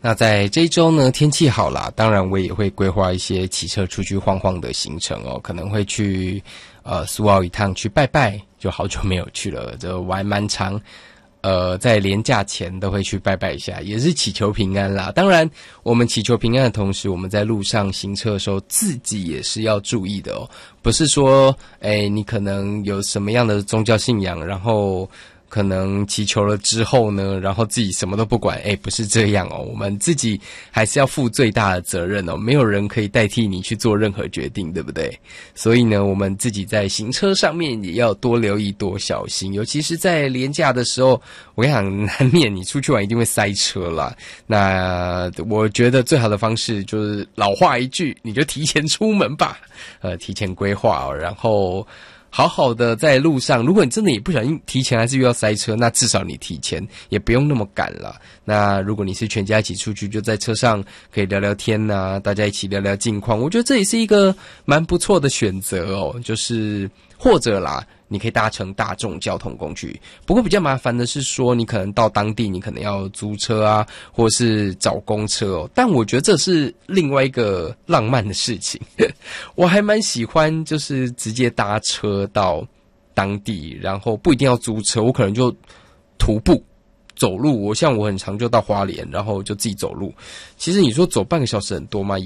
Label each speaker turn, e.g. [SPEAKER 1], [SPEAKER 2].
[SPEAKER 1] 那在这一周呢，天气好啦，当然我也会规划一些骑车出去晃晃的行程哦，可能会去苏澳一趟去拜拜，就好久没有去了，这我还蛮常在连假前都会去拜拜一下，也是祈求平安啦。当然，我们祈求平安的同时，我们在路上行车的时候，自己也是要注意的哦。不是说，你可能有什么样的宗教信仰，然后可能祈求了之后呢，然后自己什么都不管，不是这样哦。我们自己还是要负最大的责任哦，没有人可以代替你去做任何决定，对不对？所以呢，我们自己在行车上面也要多留意、多小心，尤其是在连假的时候，我想难免你出去玩一定会塞车啦。那我觉得最好的方式就是老话一句，你就提前出门吧，提前规划哦，然后好好的在路上，如果你真的也不小心提前还是遇到塞车，那至少你提前也不用那么赶了。那如果你是全家一起出去，就在车上可以聊聊天啊，大家一起聊聊近况，我觉得这也是一个蛮不错的选择哦。就是或者啦，你可以搭乘大众交通工具，不过比较麻烦的是说，你可能到当地你可能要租车啊，或是找公车哦。但我觉得这是另外一个浪漫的事情，我还蛮喜欢就是直接搭车到当地，然后不一定要租车，我可能就徒步走路。我很常就到花莲，然后就自己走路。其实你说走半个小时很多吗？